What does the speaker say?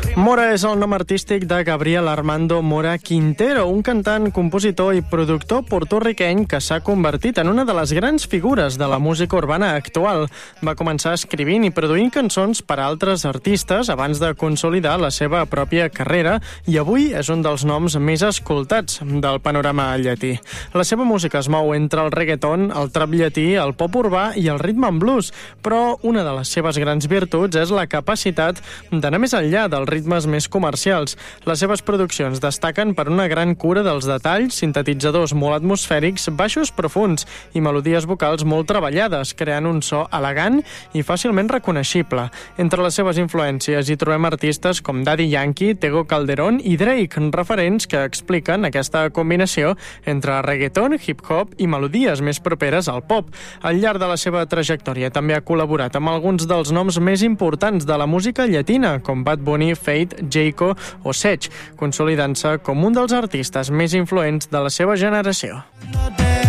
Mora és el nom artístic de Gabriel Armando Mora Quintero, un cantant, compositor i productor porto-riqueny que s'ha convertit en una de les grans figures de la música urbana actual. Va començar escrivint i produint cançons per a altres artistes abans de consolidar la seva pròpia carrera i avui és un dels noms més escoltats del panorama llatí. La seva música es mou entre el reggaeton, el trap llatí, el pop urbà i el rhythm and blues, però una de les seves grans virtuts és la capacitat d'anar més enllà dels ritmes més comercials. Les seves produccions destaquen per una gran cura dels detalls, sintetitzadors molt atmosfèrics, baixos profunds i melodies vocals molt treballades, creant un so elegant i fàcilment reconeixible. Entre les seves influències hi trobem artistes com Daddy Yankee, Tego Calderón i Drake, referents que expliquen aquesta combinació entre reggaeton, hip-hop i melodies més properes al pop. Al llarg de la seva trajectòria també ha col·laborat amb alguns dels noms més importants de la música llatina, com Bad Bunny, Fate, Jayco o Sech, consolidant-se com un dels artistes més influents de la seva generació.